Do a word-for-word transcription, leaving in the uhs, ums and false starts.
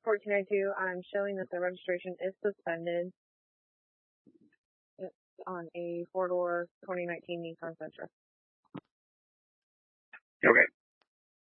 fourteen ninety-two, I'm showing that the registration is suspended. It's on a four-door twenty nineteen Nissan Sentra. Okay.